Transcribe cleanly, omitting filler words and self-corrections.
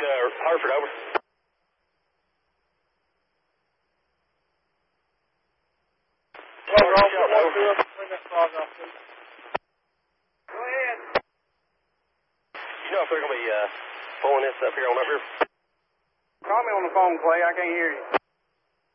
Hartford, over. Over. Bring that fog off, please. Go ahead. You know if they're going to be pulling this up here on up here? Call me on the phone, Clay. I can't hear you.